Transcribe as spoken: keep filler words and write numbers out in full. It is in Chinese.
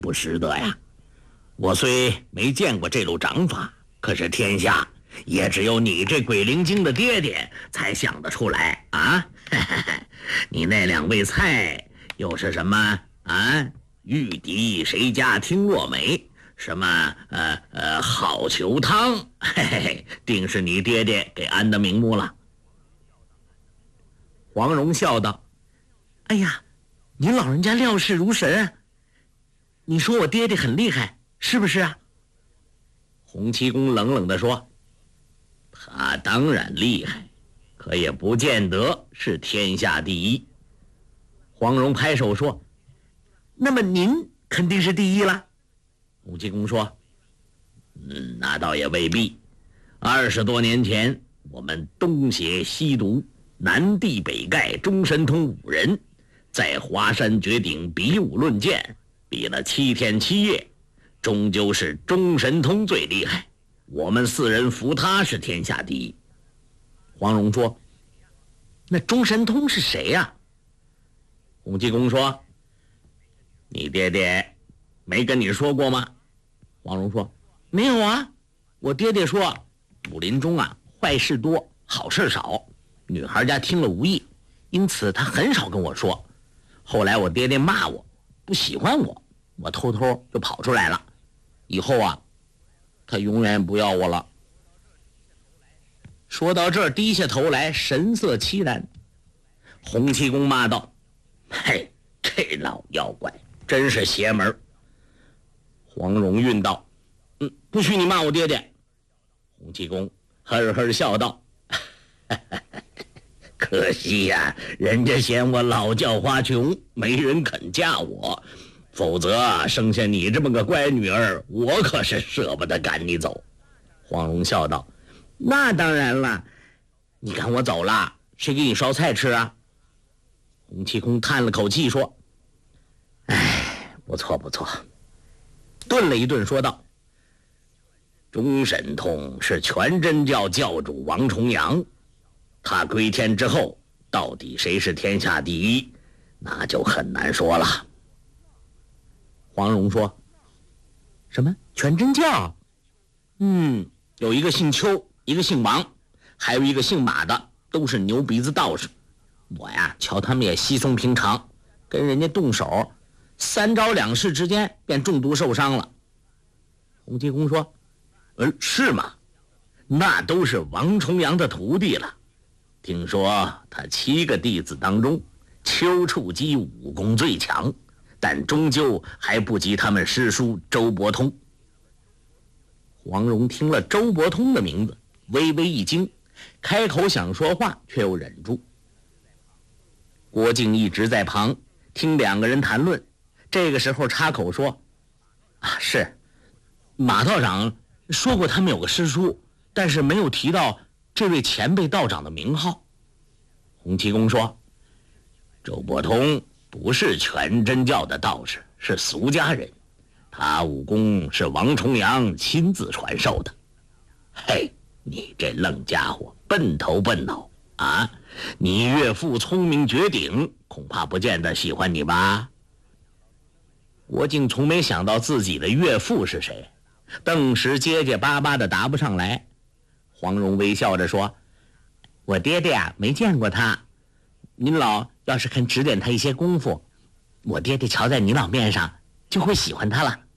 不识得呀。我虽没见过这路掌法，可是天下也只有你这鬼灵精的爹爹才想得出来啊！你那两味菜又是什么啊？玉笛谁家听落美，什么呃呃好球汤，嘿嘿嘿，定是你爹爹给安的名目了。黄蓉笑道：“哎呀，您老人家料事如神啊！你说我爹爹很厉害，是不是啊？”洪七公冷冷地说：“他当然厉害，可也不见得是天下第一。”黄蓉拍手说：“那么您肯定是第一了。”洪七公说：“嗯，那倒也未必。二十多年前，我们东邪西毒，南帝北丐，中神通五人，在华山绝顶比武论剑，比了七天七夜，终究是中神通最厉害。我们四人服他是天下第一。”黄蓉说：“那中神通是谁呀、啊？”洪七公说：“你爹爹没跟你说过吗？”黄蓉说：“没有啊，我爹爹说武林中啊坏事多，好事少，女孩家听了无益，因此他很少跟我说。后来我爹爹骂我，不喜欢我，我偷偷就跑出来了。以后啊，他永远不要我了。”说到这儿，低下头来，神色凄然。洪七公骂道：“嘿，这老妖怪真是邪门！”黄蓉晕道：“嗯，不许你骂我爹爹。”洪七公呵呵笑道：“可惜呀、啊，人家嫌我老叫花穷，没人肯嫁我，否则啊，生下你这么个乖女儿，我可是舍不得赶你走。”黄蓉笑道：“那当然了，你赶我走了，谁给你烧菜吃啊？”洪七公叹了口气说：“哎，不错不错。”顿了一顿说道：“中神通是全真教教主王重阳，他归天之后，到底谁是天下第一，那就很难说了。”黄蓉说：“什么全真教？嗯，有一个姓邱，一个姓王，还有一个姓马的，都是牛鼻子道士。我呀，瞧他们也稀松平常，跟人家动手，三招两式之间便中毒受伤了。”洪七公说：“呃，是吗？那都是王重阳的徒弟了。听说他七个弟子当中，丘处机武功最强，但终究还不及他们师叔周伯通。”黄蓉听了周伯通的名字，微微一惊，开口想说话，却又忍住。郭靖一直在旁听两个人谈论，这个时候插口说：“啊，是马道长说过他们有个师叔，但是没有提到这位前辈道长的名号。”洪七公说：“周伯通不是全真教的道士，是俗家人，他武功是王重阳亲自传授的。”嘿，你这愣家伙，笨头笨脑啊！你岳父聪明绝顶，恐怕不见得喜欢你吧？郭靖从没想到自己的岳父是谁，顿时结结巴巴的答不上来。黄蓉微笑着说：“我爹爹啊，没见过他，您老要是肯指点他一些功夫，我爹爹瞧在你老面上就会喜欢他了。”